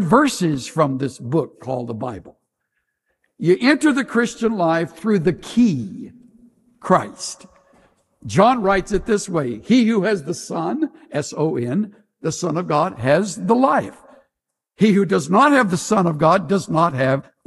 verses from this book called the Bible. You enter the Christian life through the key, Christ. John writes it this way: he who has the Son, S-O-N, the Son of God, has the life. He who does not have the Son of God does not have